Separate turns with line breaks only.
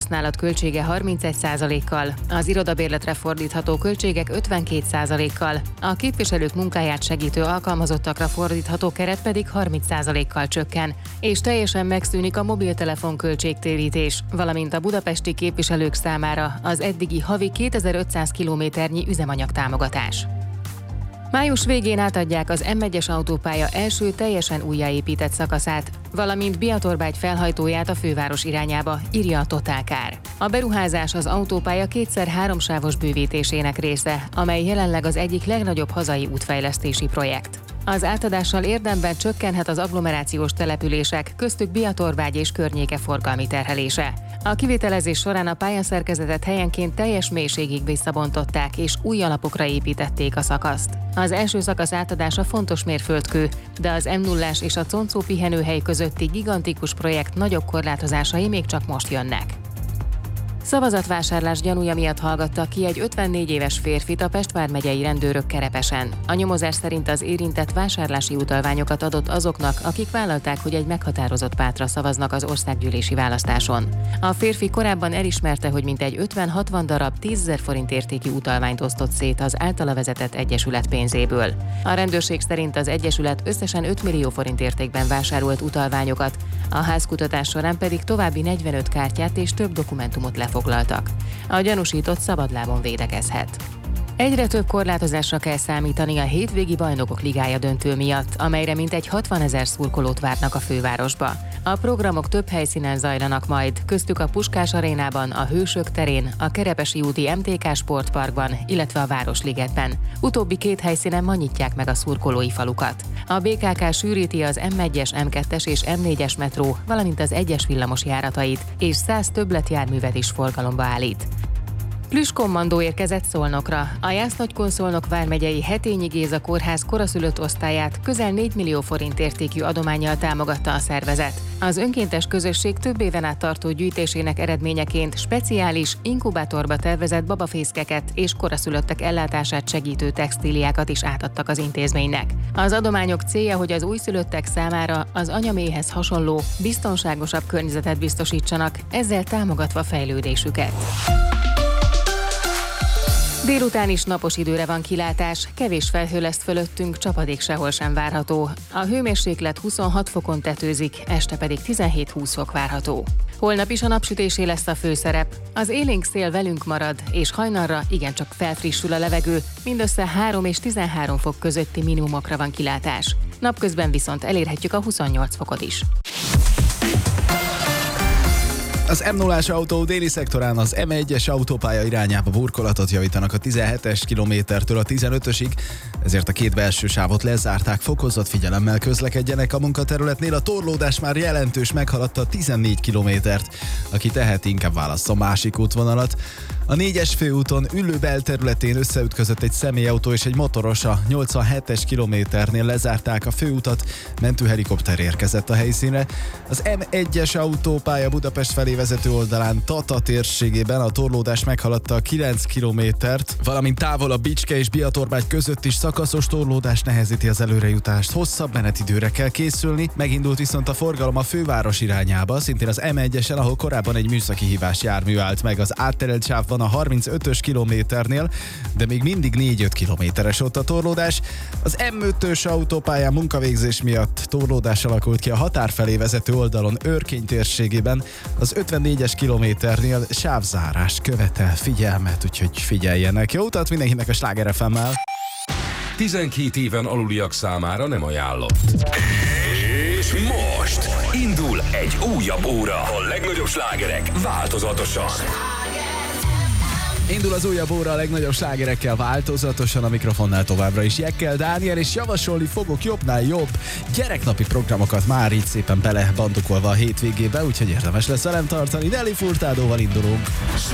használat költsége 31%-kal, az irodabérletre fordítható költségek 52%-kal, a képviselők munkáját segítő alkalmazottakra fordítható keret pedig 30%-kal csökken, és teljesen megszűnik a mobiltelefon költségtérítés, valamint a budapesti képviselők számára az eddigi havi 2500 kilométernyi üzemanyagtámogatás. Május végén átadják az M1-es autópálya első teljesen újjáépített szakaszát, valamint Biatorbágy felhajtóját a főváros irányába, írja a Total Car. A beruházás az autópálya 2x3 sávos bővítésének része, amely jelenleg az egyik legnagyobb hazai útfejlesztési projekt. Az átadással érdemben csökkenhet az agglomerációs települések, köztük Biatorbágy és környéke forgalmi terhelése. A kivitelezés során a pályaszerkezetet helyenként teljes mélységig visszabontották és új alapokra építették a szakaszt. Az első szakasz átadása fontos mérföldkő, de az M0-ás és a Concó pihenőhely közötti gigantikus projekt nagyobb korlátozásai még csak most jönnek. Szavazatvásárlás gyanúja miatt hallgattak ki egy 54 éves férfit a Pest vármegyei rendőrök Kerepesen. A nyomozás szerint az érintett vásárlási utalványokat adott azoknak, akik vállalták, hogy egy meghatározott pártra szavaznak az országgyűlési választáson. A férfi korábban elismerte, hogy mintegy 50-60 darab 10 000 forint értékű utalványt osztott szét az általa vezetett egyesület pénzéből. A rendőrség szerint az egyesület összesen 5 millió forint értékben vásárolt utalványokat, a házkutatás során pedig további 45 kártyát és több dokumentumot lefoglaltak. A gyanúsított szabadlábon védekezhet. Egyre több korlátozásra kell számítani a hétvégi Bajnokok Ligája döntő miatt, amelyre mintegy 60 000 szurkolót várnak a fővárosba. A programok több helyszínen zajlanak majd, köztük a Puskás Arénában, a Hősök terén, a Kerepesi úti MTK Sportparkban, illetve a Városligetben. Utóbbi két helyszínen ma nyitják meg a szurkolói falukat. A BKK sűríti az M1-es, M2-es és M4-es metró, valamint az 1-es villamos járatait, és 100 többletjárművet is forgalomba állít. Plüss-kommandó érkezett Szolnokra. A Jász-Nagykun-Szolnok vármegyei Hetényi Géza kórház koraszülött osztályát közel 4 millió forint értékű adománnyal támogatta a szervezet. Az önkéntes közösség több éven át tartó gyűjtésének eredményeként speciális, inkubátorba tervezett babafészkeket és koraszülöttek ellátását segítő textíliákat is átadtak az intézménynek. Az adományok célja, hogy az újszülöttek számára az anyaméhez hasonló, biztonságosabb környezetet biztosítsanak, ezzel támogatva fejlődésüket. Délután is napos időre van kilátás, kevés felhő lesz fölöttünk, csapadék sehol sem várható. A hőmérséklet 26 fokon tetőzik, este pedig 17-20 fok várható. Holnap is a napsütésé lesz a főszerep. Az élénk szél velünk marad, és hajnalra igencsak felfrissül a levegő, mindössze 3 és 13 fok közötti minimumokra van kilátás. Napközben viszont elérhetjük a 28 fokot is.
Az M0-ás autó déli szektorán az M1-es autópálya irányába burkolatot javítanak a 17-es kilométertől a 15-ösig, ezért a két belső sávot lezárták, fokozott figyelemmel közlekedjenek a munkaterületnél. A torlódás már jelentős, meghaladta a 14 kilométert. Aki teheti, inkább válassza másik útvonalat. A 4-es főúton Üllő belterületén összeütközött egy személyautó és egy motoros, a 87-es kilométernél lezárták a főutat, mentőhelikopter érkezett a helyszínre. Az M1-es autópálya Budapest felé vezető oldalán Tata térségében a torlódás meghaladta a 9 kilométert, valamint távol a Bicske és Biatorbágy között is szakaszos torlódás nehezíti az előrejutást. Hosszabb menetidőre kell készülni, megindult viszont a forgalom a főváros irányába, szintén az M1-esen, ahol korábban egy műszaki hibás jármű állt meg. Az átterelt sáv van a 35-ös kilométernél, de még mindig 4-5 kilométeres ott a torlódás. Az M5-ös autópályán munkavégzés miatt torlódás alakult ki a határ felé vezető oldalon Örkény térségében. Az 54-es kilométernél sávzárás követel figyelmet, úgyhogy figyeljenek. Jó utat mindenkinek a Sláger FM-mel!
12 éven aluliak számára nem ajánlott. És most indul egy újabb óra. A legnagyobb slágerek változatosan.
Indul az újabb óra a legnagyobb slágerekkel változatosan, a mikrofonnál továbbra is Jekkel Dániel, és javasolni fogok jobbnál jobb gyereknapi programokat már így szépen bele bandukolva a hétvégébe, úgyhogy érdemes lesz velem tartani. Nelly Furtadóval indulunk.